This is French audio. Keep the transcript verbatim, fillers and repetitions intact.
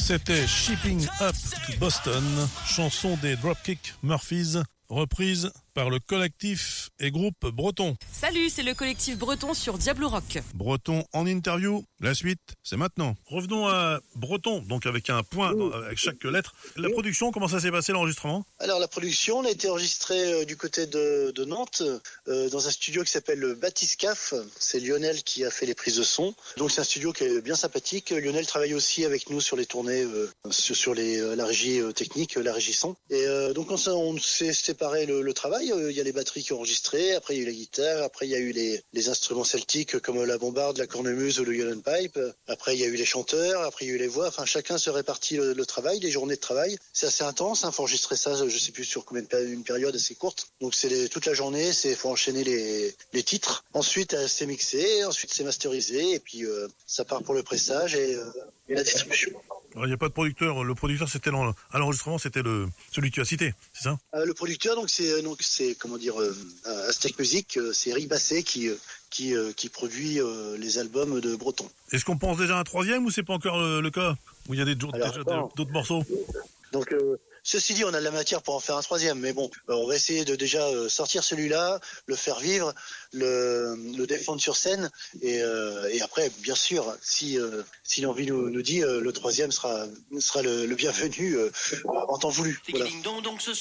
C'était Shipping Up to Boston, chanson des Dropkick Murphys, reprise par le collectif et groupe breton. Salut, c'est le collectif breton sur Diablo Rock. Breton en interview, la suite, c'est maintenant. Revenons à breton, donc avec un point dans, avec chaque lettre. La production, comment ça s'est passé l'enregistrement ? Alors la production, on a été enregistré euh, du côté de, de Nantes, euh, dans un studio qui s'appelle le Batiscaf. C'est Lionel qui a fait les prises de son. Donc c'est un studio qui est bien sympathique. Lionel travaille aussi avec nous sur les tournées, euh, sur, sur les, euh, la régie euh, technique, la régie son. Et euh, donc on, on s'est séparé le, le travail. Il y a les batteries qui ont enregistré, après il y a eu la guitare, après il y a eu les, les instruments celtiques comme la bombarde, la cornemuse ou le yullen pipe. Après il y a eu les chanteurs, après il y a eu les voix. Enfin chacun se répartit le, le travail, les journées de travail. C'est assez intense, hein, faut enregistrer ça, je sais plus sur combien de périodes, une période assez courte. Donc c'est les, toute la journée, c'est faut enchaîner les, les titres. Ensuite euh, c'est mixé, ensuite c'est masterisé et puis euh, ça part pour le pressage et, euh, et la distribution. Alors, il n'y a pas de producteur. Le producteur, c'était l'en... à l'enregistrement, c'était le celui que tu as cité, c'est ça ? euh, Le producteur, donc c'est donc c'est comment dire, euh, Aztec Music, euh, c'est Eric Basset qui euh, qui euh, qui produit euh, les albums de Breton. Est-ce qu'on pense déjà à un troisième ou c'est pas encore le, le cas ? Ou il y a des, d'autres, Alors, déjà, attends. d'autres morceaux ? Donc euh, ceci dit, on a de la matière pour en faire un troisième, mais bon, euh, on va essayer de déjà euh, sortir celui-là, le faire vivre, le, le défendre sur scène, et, euh, et après, bien sûr, si euh, si l'envie nous, nous dit, euh, le troisième sera sera le, le bienvenu euh, en temps voulu. Voilà.